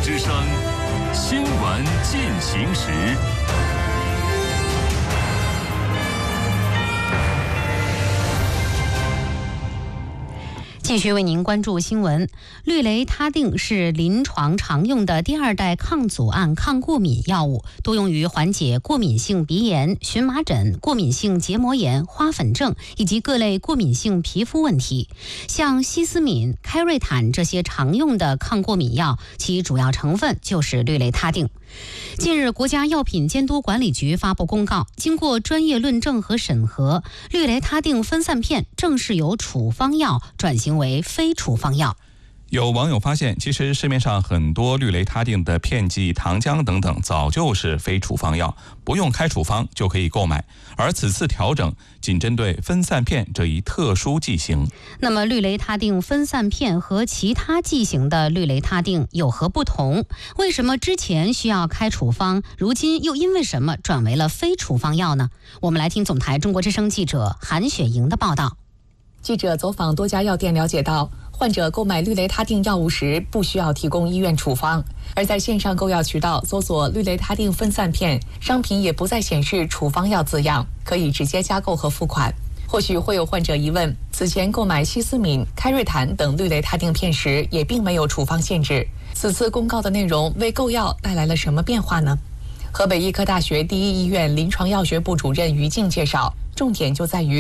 之声新闻进行时。 继续为您关注新闻。氯雷他定是临床常用的第二代抗组胺抗过敏药物，多用于缓解过敏性鼻炎、荨麻疹、过敏性结膜炎、花粉症以及各类过敏性皮肤问题。像西司敏、开瑞坦这些常用的抗过敏药，其主要成分就是氯雷他定。近日，国家药品监督管理局发布公告，经过专业论证和审核，氯雷他定分散片正式由处方药转型为非处方药。 有网友发现，其实市面上很多氯雷他定的片剂、糖浆等等，早就是非处方药，不用开处方就可以购买。而此次调整仅针对分散片这一特殊剂型。 那么，氯雷他定分散片和其他剂型的氯雷他定有何不同？为什么之前需要开处方，如今又因为什么转为了非处方药呢？我们来听总台中国之声记者韩雪莹的报道。 记者走访多家药店了解到，患者购买氯雷他定药物时不需要提供医院处方，而在线上购药渠道搜索氯雷他定分散片，商品也不再显示处方药字样，可以直接加购和付款。或许会有患者疑问，此前购买西司敏、开瑞坦等氯雷他定片时也并没有处方限制，此次公告的内容为购药带来了什么变化呢？河北医科大学第一医院临床药学部主任于静介绍，重点就在于